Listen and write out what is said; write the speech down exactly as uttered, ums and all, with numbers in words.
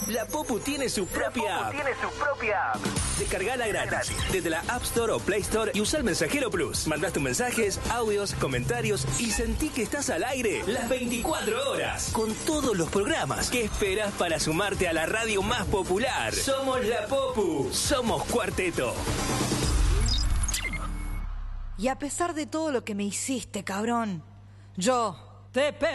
La Popu tiene su propia app. tiene su propia app. Descargala gratis desde la App Store o Play Store y usa el Mensajero Plus. Mandás tus mensajes, audios, comentarios y sentí que estás al aire las veinticuatro horas con todos los programas. ¿Qué esperas para sumarte a la radio más popular? Somos La Popu. Somos Cuarteto. Y a pesar de todo lo que me hiciste, cabrón, yo te